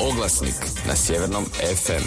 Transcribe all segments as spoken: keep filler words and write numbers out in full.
Oglasnik na Sjevernom ef em.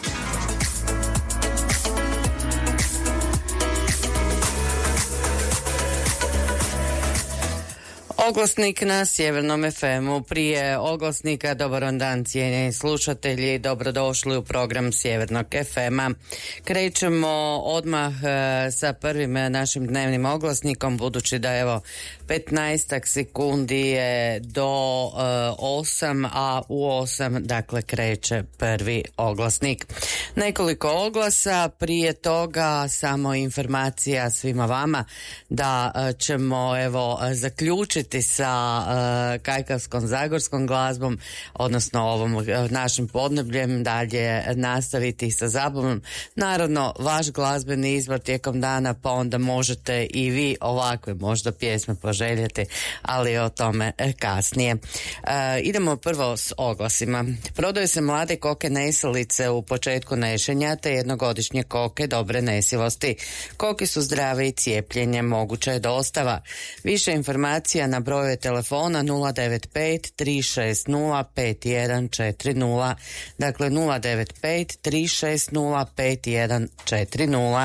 Oglasnik na Sjevernom ef emu. Prije oglasnika, dobar dan cijenjeni slušatelji, dobrodošli u program Sjevernog ef ema. Krećemo odmah e, sa prvim našim dnevnim oglasnikom, budući da evo petnaestak sekundi je do e, osam, a u osam dakle kreće prvi oglasnik. Nekoliko oglasa, prije toga samo informacija svima vama da e, ćemo evo zaključiti sa uh, kajkavskom zagorskom glazbom, odnosno ovom uh, našim podnebljem, dalje nastaviti sa zabavom. Naravno, vaš glazbeni izbor tijekom dana, pa onda možete i vi ovakve možda pjesme poželjeti, ali o tome kasnije. Uh, idemo prvo s oglasima. Prodaju se mlade koke nesilice u početku nešenja, te jednogodišnje koke dobre nesivosti. Koke su zdrave i cijepljenje, moguća je dostava. Više informacija na broju telefona nula devet pet tri šest nula pet jedan četiri nula, dakle nula devet pet tri šest nula pet jedan četiri nula.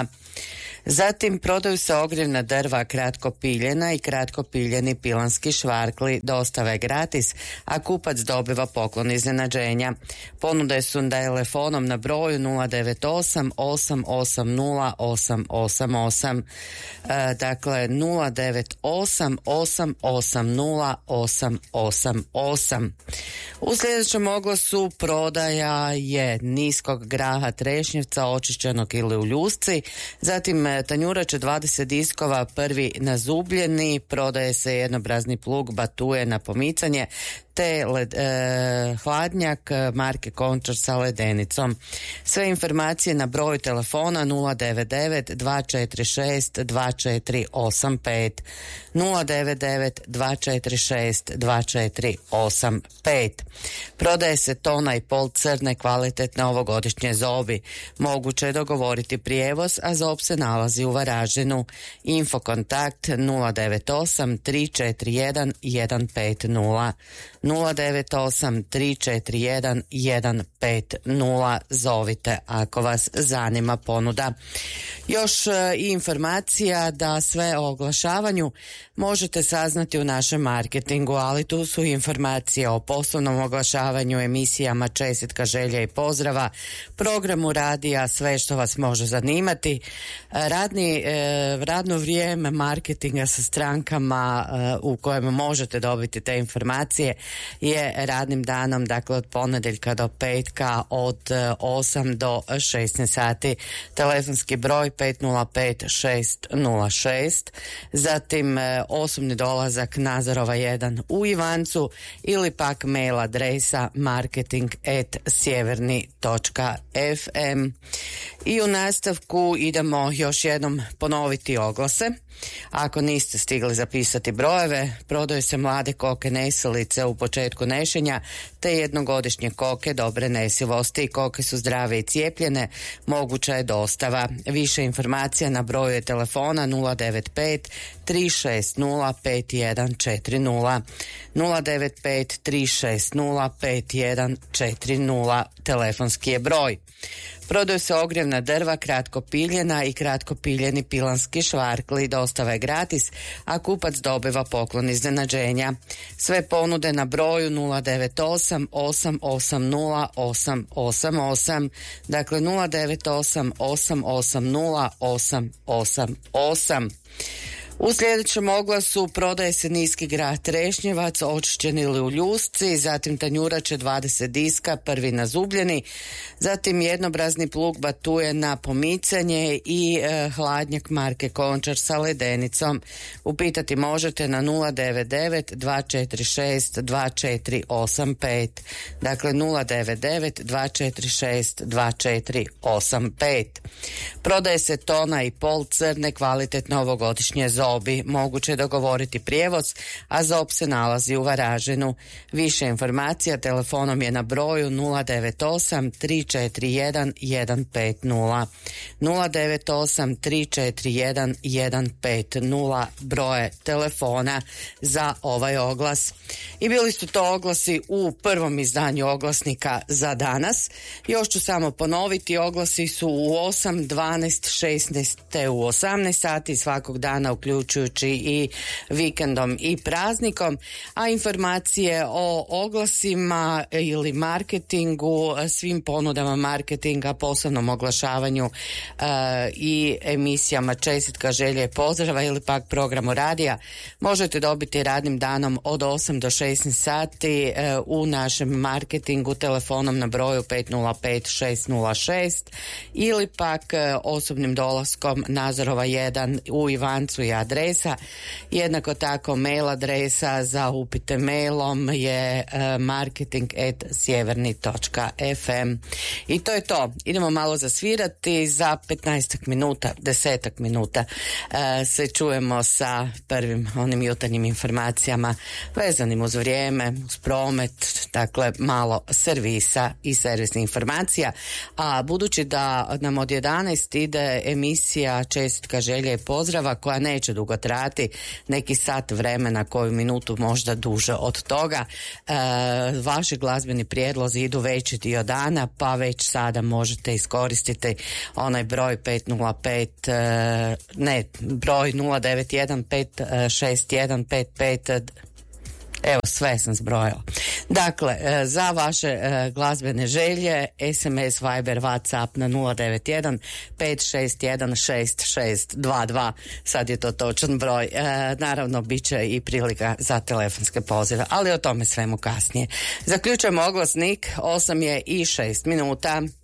Zatim prodaju se ogrjevna drva kratko piljena i kratko piljeni pilanski švarkli, dostava je gratis, a kupac dobiva poklon iznenađenja. Ponude su telefonom na broju nula devet osam osam osam nula osam osam osam, e, dakle nula devet osam osam osam nula osam osam osam. U sljedećem oglasu prodaja je niskog graha trešnjevca očišćenog ili u ljusci, zatim tanjurače dvadeset diskova prvi nazubljeni, prodaje se jednobrazni plug batuje na pomicanje, te led, e, hladnjak marke Končar sa ledenicom. Sve informacije na broju telefona nula devet devet dva četiri šest dva četiri osam pet, nula devet devet dva četiri šest dva četiri osam pet. Prodaje se tona i pol crne kvalitetne ovogodišnje zobi. Moguće je dogovoriti prijevoz, a zob se nalazi u Varaždinu. Info kontakt nula devet osam tri četiri jedan jedan pet nula, nula devet osam tri četiri jedan jedan pet nula. Zovite ako vas zanima ponuda. Još e, i informacija da sve o oglašavanju možete saznati u našem marketingu, ali tu su informacije o poslovnom oglašavanju, emisijama Čestitka, želja i pozdrava, programu radija, sve što vas može zanimati. Radni, e, radno vrijeme marketinga sa strankama e, u kojem možete dobiti te informacije je radnim danom, dakle od ponedjeljka do petka od osam do šesnaest sati. Telefonski broj pet nula pet šest nula šest, zatim e, osobni dolazak Nazarova jedan u Ivancu ili pak mail adresa marketing at sjeverni točka ef em. I u nastavku idemo još jednom ponoviti oglase. Ako niste stigli zapisati brojeve, prodaju se mlade koke nesilice u početku nešenja, te jednogodišnje koke dobre nesivosti. Koke su zdrave i cijepljene, moguća je dostava. Više informacija na broju je telefona nula devet pet tri šest nula pet jedan četiri nula, nula devet pet tri šest nula pet jedan četiri nula, telefonski je broj. Prodaju se ogrjevna drva kratko piljena i kratko piljeni pilanski švarkli, dostava je gratis, a kupac dobiva poklon iznenađenja. Sve ponude na broju nula devet osam osam osam nula osam osam osam, dakle nula devet osam osam osam nula osam osam osam. U sljedećem oglasu prodaje se niski grah trešnjevac, očišćen ili u ljusci, zatim tanjurače dvadeset diska, prvi nazubljeni, zatim jednobrazni plug batuje na pomicanje i e, hladnjak marke Končar sa ledenicom. Upitati možete na nula devet devet dva četiri šest dva četiri osam pet, dakle nula devet devet dva četiri šest dva četiri osam pet. Prodaje se tona i pol crne kvalitetne ovogodišnje zobe. dobi moguće dogovoriti prijevoz, a ZOP se nalazi u Varaždinu. Više informacija telefonom je na broju nula devet osam tri četiri jedan jedan pet nula. nula devet osam tri četiri jedan jedan pet nula broje telefona za ovaj oglas. I bili su to oglasi u prvom izdanju oglasnika za danas. Još ću samo ponoviti, oglasi su u osam, dvanaest, šesnaest te u osamnaest sati svakog dana, uključujući i vikendom i praznikom, a informacije o oglasima ili marketingu, svim ponudama marketinga, poslovnom oglašavanju e, i emisijama Čestitka, želje i pozdrava ili pak programu radija možete dobiti radnim danom od osam do šesnaest sati e, u našem marketingu telefonom na broju pet nula pet šest nula šest ili pak e, osobnim dolaskom Nazorova jedan u Ivancu je adresa. Jednako tako mail adresa za upite mailom je e, marketing at sjeverni točka f m. I to je to. Idemo malo zasvirati za petnaestak minuta, desetak minuta e, se čujemo sa prvim onim jutarnjim informacijama vezanim uz vrijeme, uz promet, dakle malo servisa i servisnih informacija. A budući da nam od jedanaest ide emisija Čestitka, želje i pozdrava koja neće dugo trajati, neki sat vremena, koju minutu možda duže od toga, e, vaši glazbeni prijedlozi idu veći dio dana, pa već sada možete iskoristiti onaj broj pet nula pet, e, ne, broj nula devet jedan pet šest jedan pet pet. Evo, sve sam zbrojala. Dakle, za vaše glazbene želje es em es, Viber, WhatsApp na nula devet jedan pet šest jedan šest šest dva dva. Sad je to točan broj. Naravno, bit će i prilika za telefonske pozive, ali o tome svemu kasnije. Zaključujemo oglasnik, osam je i šest minuta.